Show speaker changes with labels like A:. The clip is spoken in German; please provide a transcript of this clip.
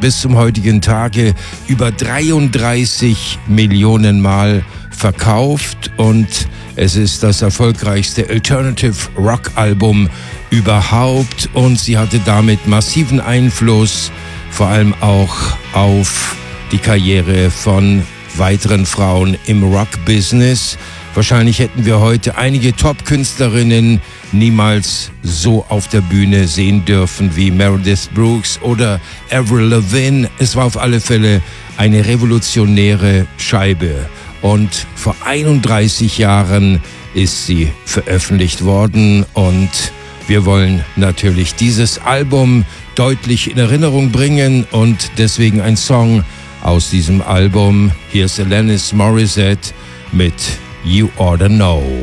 A: bis zum heutigen Tage über 33 Millionen Mal verkauft und es ist das erfolgreichste Alternative Rock Album überhaupt und sie hatte damit massiven Einfluss, vor allem auch auf die Karriere von weiteren Frauen im Rock-Business. Wahrscheinlich hätten wir heute einige Top-Künstlerinnen niemals so auf der Bühne sehen dürfen wie Meredith Brooks oder Avril Lavigne. Es war auf alle Fälle eine revolutionäre Scheibe. Und vor 31 Jahren ist sie veröffentlicht worden und wir wollen natürlich dieses Album deutlich in Erinnerung bringen und deswegen ein Song aus diesem Album. Hier ist Alanis Morissette mit You Oughta Know.